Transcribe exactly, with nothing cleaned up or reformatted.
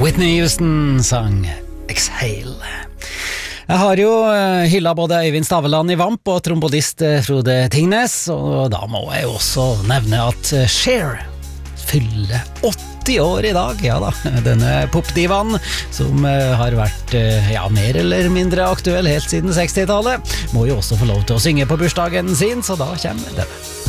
Whitney Houston sang Exhale. Jeg har jo hyllet både Øyvind Staveland i Vamp og trombodist Frode Tingnes, og da må jeg jo også nevne at Cher fyller åtti år i dag, ja da, denne popdivaen som har vært ja, mer eller mindre aktuell helt siden sekstitallet, må jo også få lov til å synge på bursdagen sin, så da kommer denne.